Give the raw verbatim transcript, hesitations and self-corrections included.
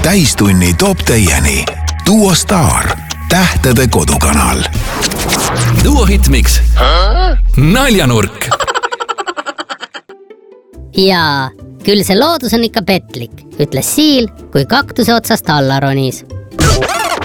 täistunni toob teieni Duo Star, tähtede kodukanal. Duo Hitmix. Naljanurk. Jaa, küll see loodus on ikka petlik, ütles Siil, kui kaktuse otsast alla ronis.